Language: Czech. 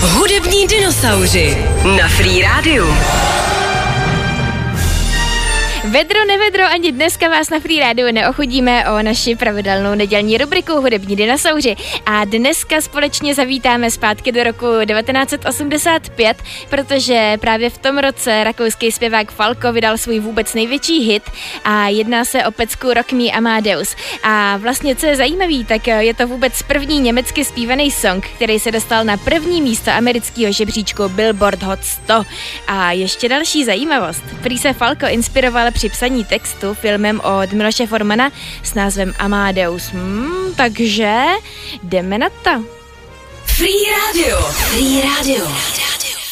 Hudební dinosauři na Free Rádiu. Vedro, nevedro, ani dneska vás na Free Rádiu neochudíme o naši pravidelnou nedělní rubriku Hudební dinosauři. A dneska společně zavítáme zpátky do roku 1985, protože právě v tom roce rakouský zpěvák Falco vydal svůj vůbec největší hit a jedná se o pecku Rock Me Amadeus. A vlastně, co je zajímavý, tak je to vůbec první německy zpívaný song, který se dostal na první místo amerického žebříčku Billboard Hot 100. A ještě další zajímavost. Prý se Falco inspiroval při psaní textu filmem od Miloše Formana s názvem Amadeus. Takže jdeme na to. Free Radio. Free Radio.